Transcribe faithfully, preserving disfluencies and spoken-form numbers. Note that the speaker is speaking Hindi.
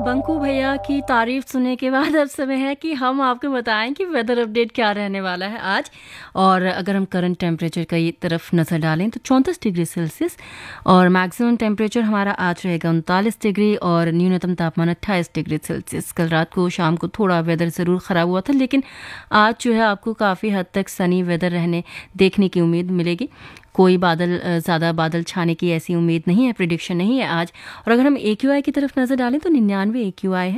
बंकू भैया की तारीफ सुनने के बाद अब समय है कि हम आपको बताएं कि वेदर अपडेट क्या रहने वाला है आज। और अगर हम करंट टेम्परेचर की तरफ नज़र डालें तो चौंतीस डिग्री सेल्सियस और मैक्सिमम टेम्परेचर हमारा आज रहेगा उनतालीस डिग्री और न्यूनतम तापमान अट्ठाईस डिग्री सेल्सियस। कल रात को शाम को थोड़ा वेदर ज़रूर ख़राब हुआ था, लेकिन आज जो है आपको काफ़ी हद तक सनी वेदर रहने देखने की उम्मीद मिलेगी। कोई बादल ज़्यादा बादल छाने की ऐसी उम्मीद नहीं है, प्रिडिक्शन नहीं है आज। और अगर हम ए क्यू आई की तरफ नज़र डालें तो निन्यानवे ए क्यू आई है।